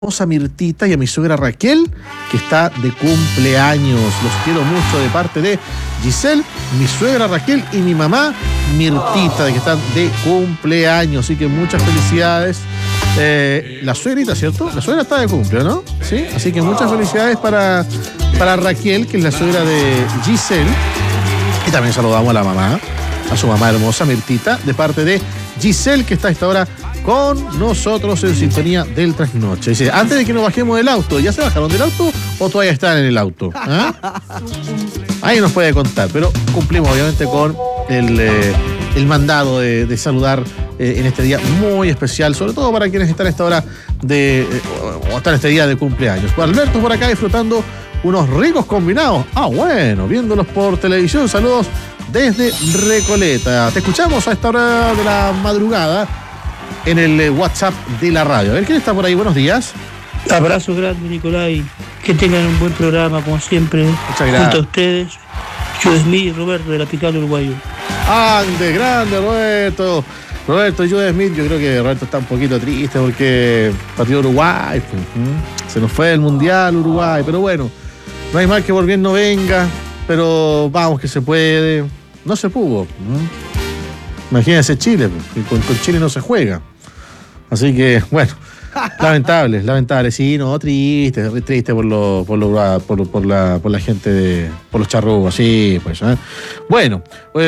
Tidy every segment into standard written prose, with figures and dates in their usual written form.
a Mirtita y a mi suegra Raquel, que está de cumpleaños. Los quiero mucho de parte de Giselle, mi suegra Raquel y mi mamá Mirtita, que están de cumpleaños. Así que muchas felicidades. La suegrita, ¿cierto? La suegra está de cumple, ¿no? Sí. Así que muchas felicidades para Raquel, que es la suegra de Giselle. Y también saludamos a la mamá, a su mamá hermosa Mirtita, de parte de Giselle, que está a esta hora con nosotros en sintonía del trasnoche. Dice, antes de que nos bajemos del auto, ¿ya se bajaron del auto o todavía están en el auto? ¿Ah? Ahí nos puede contar, pero cumplimos obviamente con el mandado de saludar en este día muy especial, sobre todo para quienes están a esta hora o están este día de cumpleaños. Pues Alberto por acá disfrutando unos ricos combinados. Ah, bueno, viéndolos por televisión. Saludos desde Recoleta. Te escuchamos a esta hora de la madrugada en el WhatsApp de la radio. A ver, ¿quién está por ahí? Buenos días. Abrazo grande, Nicolai. Que tengan un buen programa, como siempre. Muchas gracias. Junto a ustedes, Judesmith y Roberto de la Pical Uruguayo. ¡Ande, grande, Roberto! Roberto y Judesmith, yo creo que Roberto está un poquito triste porque partió Uruguay. Se nos fue el Mundial Uruguay, pero bueno, no hay mal que por bien no venga, pero vamos que se puede. No se pudo. Imagínense Chile, con Chile no se juega. Así que, bueno, lamentable. Sí, no, triste por la gente, por los charrúas, sí, pues. Bueno,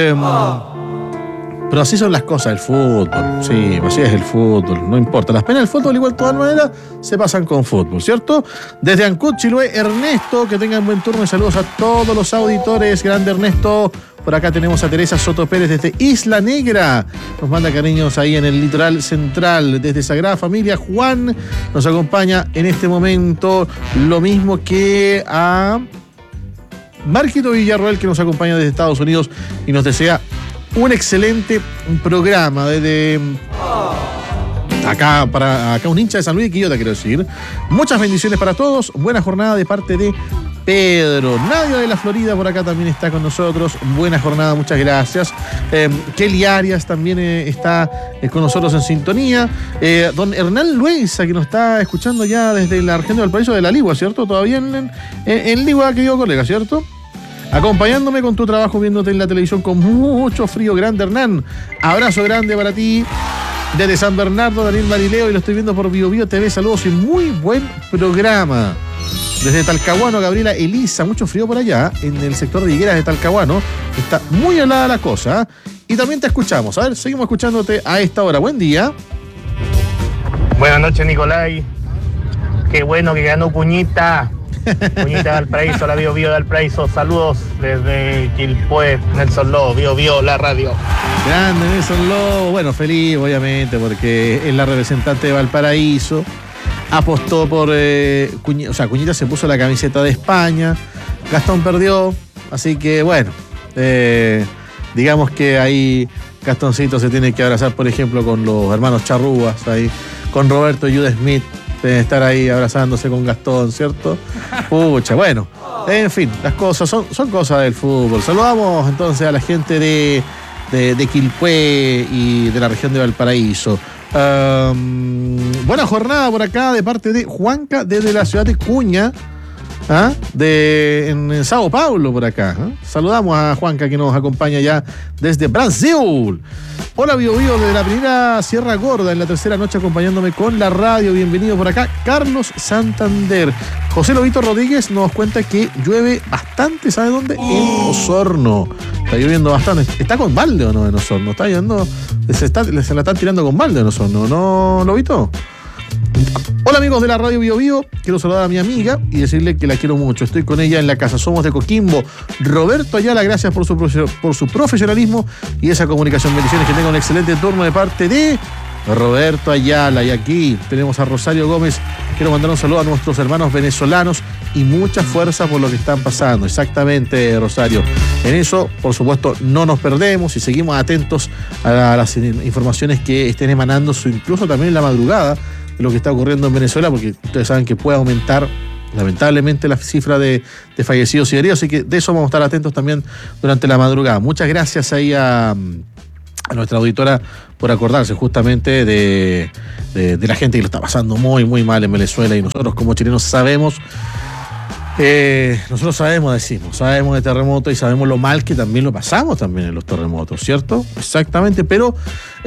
pero así son las cosas del fútbol. Sí, así es el fútbol, no importa. Las penas del fútbol, igual de todas maneras, se pasan con fútbol, ¿cierto? Desde Ancud, Chiloé, Ernesto, que tengan buen turno y saludos a todos los auditores. Grande Ernesto. Por acá tenemos a Teresa Soto Pérez desde Isla Negra. Nos manda cariños ahí en el litoral central. Desde Sagrada Familia, Juan nos acompaña en este momento. Lo mismo que a Marquito Villarroel, que nos acompaña desde Estados Unidos y nos desea un excelente programa. Desde acá un hincha de San Luis de Quillota, quiero decir. Muchas bendiciones para todos. Buena jornada de parte de Pedro. Nadia de la Florida por acá también está con nosotros. Buena jornada, muchas gracias. Kelly Arias también está con nosotros en sintonía. Don Hernán Luisa, que nos está escuchando ya desde la región de Valparaíso de la Ligua, ¿cierto? Todavía en Ligua, querido colega, ¿cierto? Acompañándome con tu trabajo, viéndote en la televisión con mucho frío. Grande Hernán. Abrazo grande para ti. Desde San Bernardo, Daniel Marileo, y lo estoy viendo por BioBio TV. Saludos y muy buen programa. Desde Talcahuano, Gabriela Elisa, mucho frío por allá, en el sector de Higueras de Talcahuano. Está muy helada la cosa. Y también te escuchamos. A ver, seguimos escuchándote a esta hora. Buen día. Buenas noches, Nicolai. Qué bueno que ganó Cuñita. Cuñita de Valparaíso, la BioBio de Valparaíso. Saludos desde Quilpué, Nelson Lobo, BioBio, la radio. Grande Nelson Lobo. Bueno, feliz, obviamente, porque es la representante de Valparaíso. Apostó por Cuñita se puso la camiseta de España. Gastón perdió. Así que bueno, digamos que ahí Gastoncito se tiene que abrazar, por ejemplo, con los hermanos Charrúas, ahí, con Roberto y Judesmith. Deben estar ahí abrazándose con Gastón, ¿cierto? Pucha, bueno. En fin, las cosas son cosas del fútbol. Saludamos entonces a la gente de Quilpué y de la región de Valparaíso. Buena jornada por acá de parte de Juanca desde la ciudad de Cuña, en Sao Paulo por acá. Saludamos a Juanca, que nos acompaña ya desde Brasil. Hola BioBio desde la primera Sierra Gorda, en la tercera noche acompañándome con la radio. Bienvenido por acá Carlos Santander. José Lobito Rodríguez nos cuenta que llueve bastante, ¿sabe dónde? En Osorno. Está lloviendo bastante. ¿Está con balde o no en Osorno? Está lloviendo. Se la están tirando con balde en Osorno, ¿no, Lobito? Hola amigos de la radio BioBio, quiero saludar a mi amiga y decirle que la quiero mucho. Estoy con ella en la casa, somos de Coquimbo. Roberto Ayala, gracias por su profesionalismo y esa comunicación. Bendiciones, que tenga un excelente turno de parte de Roberto Ayala. Y aquí tenemos a Rosario Gómez. Quiero mandar un saludo a nuestros hermanos venezolanos y mucha fuerza por lo que están pasando. Exactamente, Rosario. En eso, por supuesto, no nos perdemos y seguimos atentos a las informaciones que estén emanando, incluso también en la madrugada, de lo que está ocurriendo en Venezuela, porque ustedes saben que puede aumentar lamentablemente la cifra de fallecidos y heridos, así que de eso vamos a estar atentos también durante la madrugada. Muchas gracias ahí a a nuestra auditora por acordarse justamente de la gente que lo está pasando muy, muy mal en Venezuela, y nosotros como chilenos sabemos de terremotos y sabemos lo mal que también lo pasamos también en los terremotos, ¿cierto? Exactamente, pero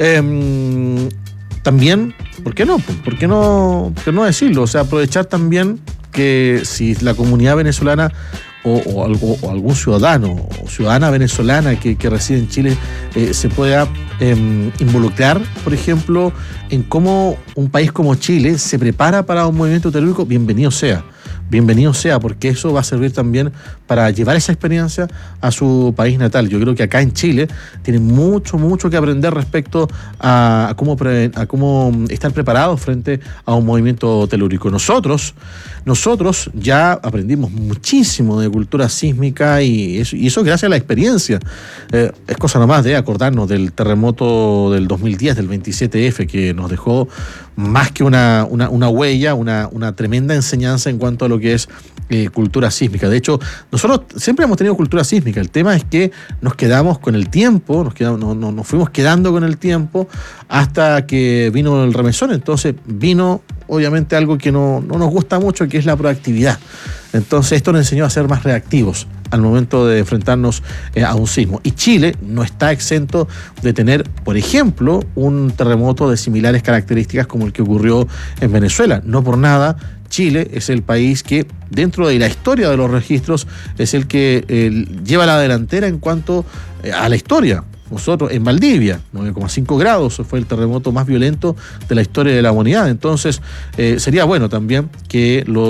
también, ¿por qué no? ¿Por qué no decirlo? O sea, aprovechar también que si la comunidad venezolana o algún ciudadano o ciudadana venezolana que reside en Chile se pueda involucrar, por ejemplo, en cómo un país como Chile se prepara para un movimiento telúrico, bienvenido sea, porque eso va a servir también para llevar esa experiencia a su país natal. Yo creo que acá en Chile tienen mucho que aprender respecto a cómo estar preparados frente a un movimiento telúrico. Nosotros ya aprendimos muchísimo de cultura sísmica y eso gracias a la experiencia. Es cosa nomás de acordarnos del terremoto del 2010, del 27F, que nos dejó más que una huella, una tremenda enseñanza en cuanto a lo que es cultura sísmica. De hecho, nosotros siempre hemos tenido cultura sísmica. El tema es que nos quedamos con el tiempo, nos fuimos quedando con el tiempo hasta que vino el remesón. Entonces vino obviamente algo que no nos gusta mucho, que es la proactividad. Entonces esto nos enseñó a ser más reactivos al momento de enfrentarnos a un sismo. Y Chile no está exento de tener, por ejemplo, un terremoto de similares características como el que ocurrió en Venezuela. No por nada, Chile es el país que, dentro de la historia de los registros, es el que lleva la delantera en cuanto a la historia. Nosotros en Valdivia, 9,5 grados, fue el terremoto más violento de la historia de la humanidad. Entonces, sería bueno también que la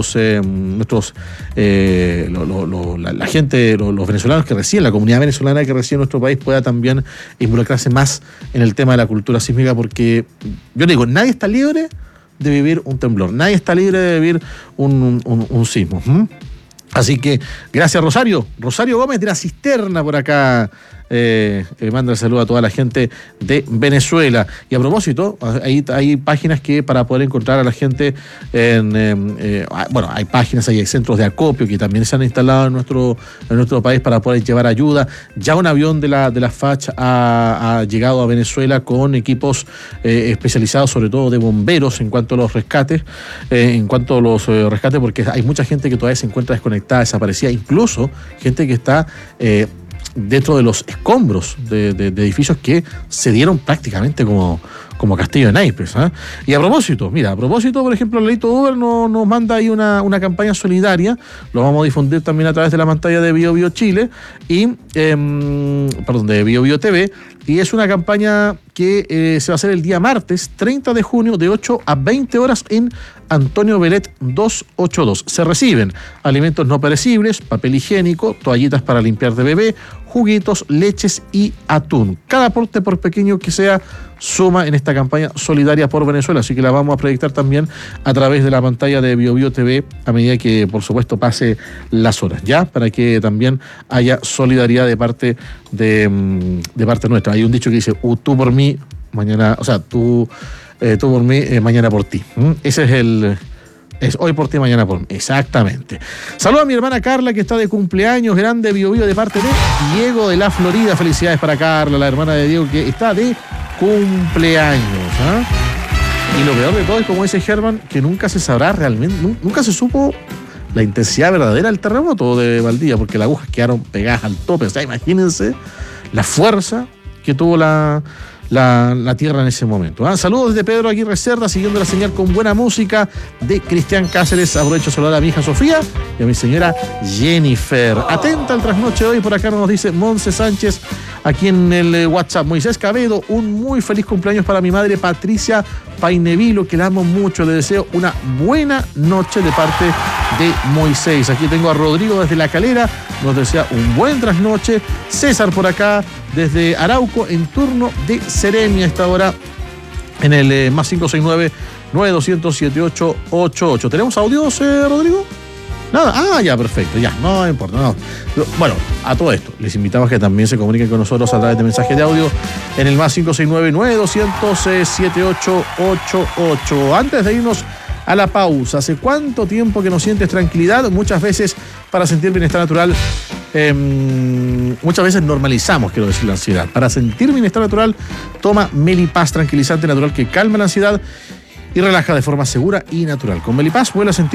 gente, los venezolanos que residen, la comunidad venezolana que reside en nuestro país, pueda también involucrarse más en el tema de la cultura sísmica, porque yo digo, nadie está libre de vivir un temblor, nadie está libre de vivir un sismo. Así que, gracias, Rosario Gómez de la Cisterna por acá. Manda el saludo a toda la gente de Venezuela. Y a propósito, hay páginas que para poder encontrar a la gente hay páginas, hay centros de acopio que también se han instalado en nuestro país para poder llevar ayuda. Ya un avión de la FACH ha llegado a Venezuela con equipos especializados, sobre todo de bomberos, en cuanto a los rescates, porque hay mucha gente que todavía se encuentra desconectada, desaparecida, incluso gente que está dentro de los escombros de edificios que se dieron prácticamente como castillo de naipes, ¿eh? Y a propósito, por ejemplo, Leito Uber nos manda ahí una campaña solidaria, lo vamos a difundir también a través de la pantalla de BioBio Chile de BioBio TV, y es una campaña que se va a hacer el día martes 30 de junio de 8 a 20 horas en Antonio Belet 282. Se reciben alimentos no perecibles, papel higiénico, toallitas para limpiar de bebé, juguitos, leches y atún. Cada aporte, por pequeño que sea, suma en esta campaña solidaria por Venezuela, así que la vamos a proyectar también a través de la pantalla de BioBio TV a medida que, por supuesto, pase las horas, ya, para que también haya solidaridad de parte nuestra. Hay un dicho que dice, tú por mí, mañana, o sea, tú por mí, mañana por ti. Ese es hoy por ti, mañana por mí. Exactamente. Saludo a mi hermana Carla, que está de cumpleaños, grande BioBio, de parte de Diego de la Florida. Felicidades para Carla, la hermana de Diego, que está de cumpleaños. Y lo peor de todo es, como dice Germán, que nunca se sabrá realmente, nunca se supo la intensidad verdadera del terremoto de Valdivia, porque las agujas quedaron pegadas al tope. O sea, imagínense la fuerza que tuvo la tierra en ese momento. Saludos desde Pedro Aguirre Cerda, siguiendo la señal con buena música de Cristian Cáceres. Aprovecho de saludar a mi hija Sofía y a mi señora Jennifer. Atenta al trasnoche de hoy, por acá nos dice Monse Sánchez aquí en el WhatsApp. Moisés Cabedo, un muy feliz cumpleaños para mi madre Patricia Painevilo, que la amo mucho. Le deseo una buena noche de parte de Moisés. Aquí tengo a Rodrigo desde La Calera, nos desea un buen trasnoche. César por acá desde Arauco, en turno de Serenia a esta hora, en el más 569-9200-7888. ¿Tenemos audios, Rodrigo? Nada. Ya, perfecto, ya, no importa. No. Bueno, a todo esto, les invitamos a que también se comuniquen con nosotros a través de mensaje de audio en el más 569-9200-7888. Antes de irnos a la pausa, ¿hace cuánto tiempo que no sientes tranquilidad? Muchas veces, para sentir bienestar natural, muchas veces normalizamos, quiero decir, la ansiedad. Para sentir bienestar natural, toma Melipaz, tranquilizante natural que calma la ansiedad y relaja de forma segura y natural. Con Melipaz vuelve a sentir